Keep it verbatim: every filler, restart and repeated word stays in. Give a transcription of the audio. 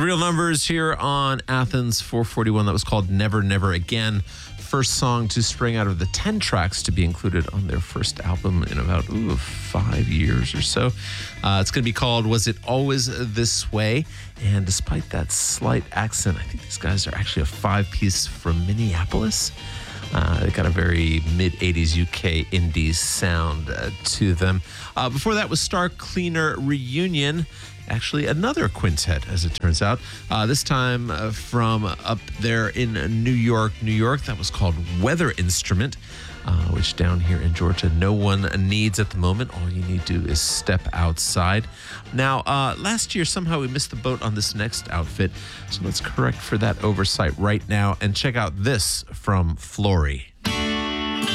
The Real Numbers here on Athens four forty-one. That was called Never, Never Again. First song to spring out of the ten tracks to be included on their first album in about ooh, five years or so. Uh, it's going to be called Was It Always This Way? And despite that slight accent, I think these guys are actually a five-piece from Minneapolis. Uh, they got a very mid-eighties U K indie sound uh, to them. Uh, before that was Star Cleaner Reunion. Actually, another quintet, as it turns out. Uh, this time uh, from up there in New York, New York. That was called Weather Instrument, uh, which down here in Georgia, no one needs at the moment. All you need to do is step outside. Now, uh, last year, somehow we missed the boat on this next outfit. So let's correct for that oversight right now and check out this from Flory.